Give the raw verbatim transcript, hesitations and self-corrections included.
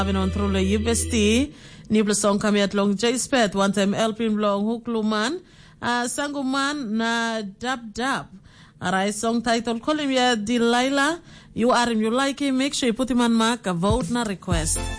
on through the U B S T. Nibla song kami at long J Spet. One time Elpin long Hukluman. Uh, Sanguman na Dab Dab. Alright, song title Call him ya Delilah. You are him, you like him. Make sure you put him on mark. A vote na request.